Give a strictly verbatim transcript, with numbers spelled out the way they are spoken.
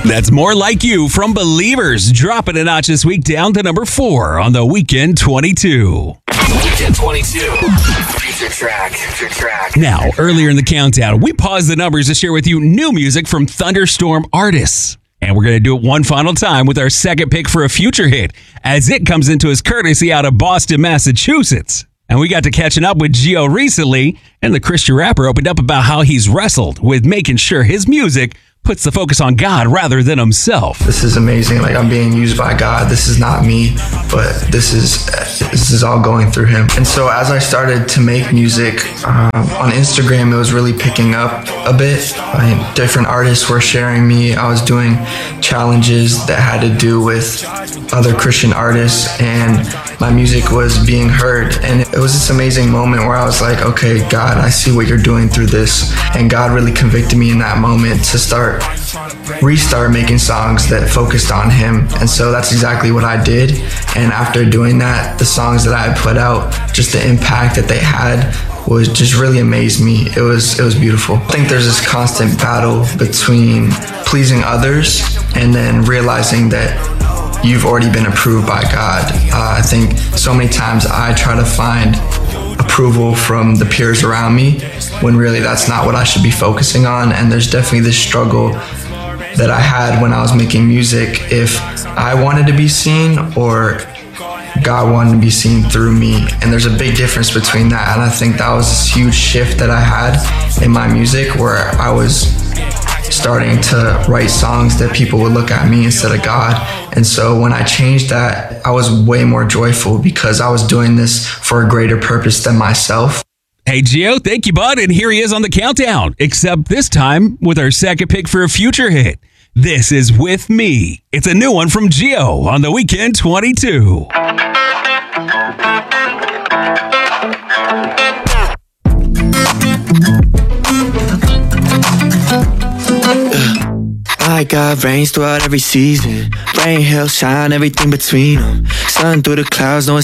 That's More Like You from Believers, dropping a notch this week down to number four on the Weekend twenty-two. Weekend twenty-two. Future track. Future track. Now, earlier in the countdown, we paused the numbers to share with you new music from Thunderstorm artists. And we're going to do it one final time with our second pick for a future hit, as it comes into his courtesy out of Boston, Massachusetts. And we got to catching up with Gio recently, and the Christian rapper opened up about how he's wrestled with making sure his music puts the focus on God rather than himself. This is amazing. Like, I'm being used by God. This is not me, but this is this is all going through him. And so as I started to make music um, on Instagram, it was really picking up a bit. I mean, different artists were sharing me. I was doing challenges that had to do with other Christian artists, and my music was being heard. And it was this amazing moment where I was like, okay, God, I see what you're doing through this. And God really convicted me in that moment to start restart making songs that focused on him. And so that's exactly what I did. And after doing that, the songs that I had put out, just the impact that they had was just really amazed me. It was it was beautiful. I think there's this constant battle between pleasing others and then realizing that you've already been approved by God. Uh, I think so many times I try to find approval from the peers around me when really that's not what I should be focusing on. And there's definitely this struggle that I had when I was making music, if I wanted to be seen or God wanted to be seen through me. And there's a big difference between that. And I think that was this huge shift that I had in my music, where I was starting to write songs that people would look at me instead of God. And so when I changed that, I was way more joyful because I was doing this for a greater purpose than myself. Hey, Gio, thank you, bud. And here he is on the countdown, except this time with our second pick for a future hit. This is With Me. It's a new one from Gio on the Weekend twenty-two. I got rains throughout every season. Rain, hail, shine, everything between them. Sun through the clouds, no